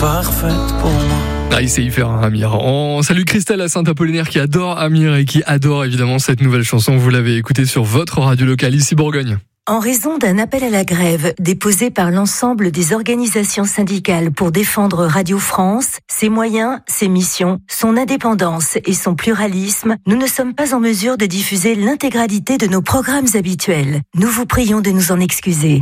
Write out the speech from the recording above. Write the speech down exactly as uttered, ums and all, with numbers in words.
parfaite pour moi. Ah, il sait y faire, hein, Amir. On salue Christelle à Saint-Apollinaire qui adore Amir et qui adore évidemment cette nouvelle chanson. Vous l'avez écoutée sur votre radio locale ici Bourgogne. En raison d'un appel à la grève déposé par l'ensemble des organisations syndicales pour défendre Radio France, ses moyens, ses missions, son indépendance et son pluralisme, nous ne sommes pas en mesure de diffuser l'intégralité de nos programmes habituels. Nous vous prions de nous en excuser.